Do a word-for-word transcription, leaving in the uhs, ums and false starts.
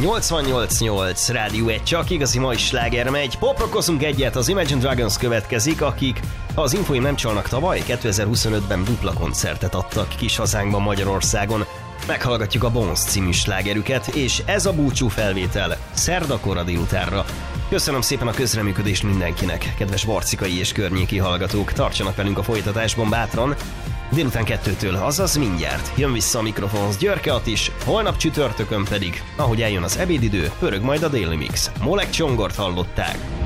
nyolcvannyolc nyolc Rádió egy, csak igazi mai sláger megy. Poprokozunk egyet, az Imagine Dragons következik, akik, ha az infóim nem csalnak, tavaly kétezer-huszonötben dupla koncertet adtak kis hazánkban, Magyarországon. Meghallgatjuk a Bones című slágerüket, és ez a búcsú felvétel szerda kora délutánra. Köszönöm szépen a közreműködést mindenkinek, kedves barcikai és környéki hallgatók, tartsanak velünk a folytatásban bátran. Délután kettőtől, azaz mindjárt jön vissza a mikrofonhoz Györke Attis, holnap csütörtökön pedig, ahogy eljön az ebédidő, pörög majd a Daily Mix. Molek Csongort hallották.